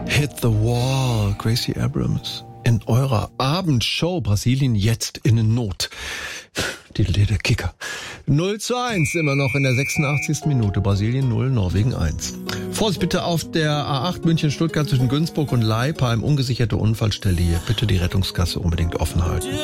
Hit the Wall, Gracie Abrams. In eurer Abendshow Brasilien jetzt in Not. Der Kicker. 0:1 immer noch in der 86. Minute. Brasilien 0, Norwegen 1. Vorsicht bitte auf der A8 München-Stuttgart zwischen Günzburg und Leipheim. Ungesicherte Unfallstelle hier. Bitte die Rettungsgasse unbedingt offen halten.